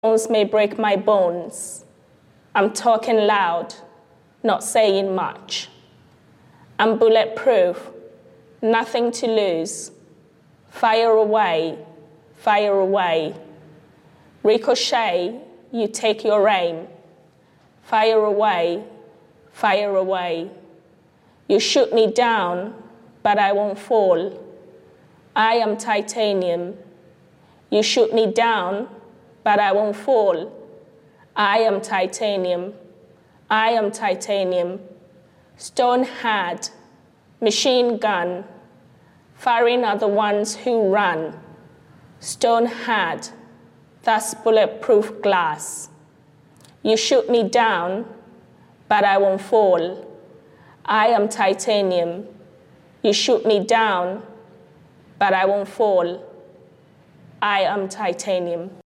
Bones may break my bones. I'm talking loud, not saying much. I'm bulletproof, nothing to lose. Fire away, fire away. Ricochet, you take your aim. Fire away, fire away. You shoot me down, but I won't fall. I am titanium. You shoot me down, but I won't fall. I am titanium. I am titanium. Stone hard, machine gun. Firing are the ones who run. Stone hard, that's bulletproof glass. You shoot me down, but I won't fall. I am titanium. You shoot me down, but I won't fall. I am titanium.